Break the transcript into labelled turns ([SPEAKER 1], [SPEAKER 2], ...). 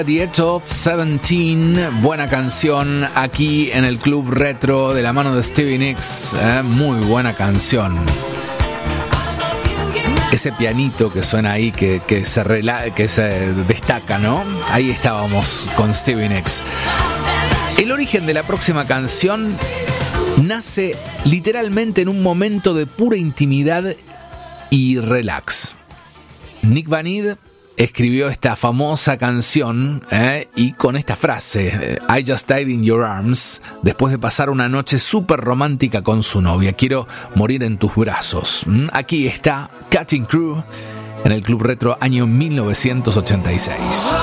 [SPEAKER 1] The Edge of 17, buena canción aquí en el Club Retro de la mano de Stevie Nicks, muy buena canción. Ese pianito que suena ahí, que se destaca, ¿no? Ahí estábamos con Stevie Nicks. El origen de la próxima canción nace literalmente en un momento de pura intimidad y relax. Nick Van Ede escribió esta famosa canción y con esta frase: I just died in your arms, después de pasar una noche súper romántica con su novia. Quiero morir en tus brazos. Aquí está Cutting Crew en el Club Retro año 1986.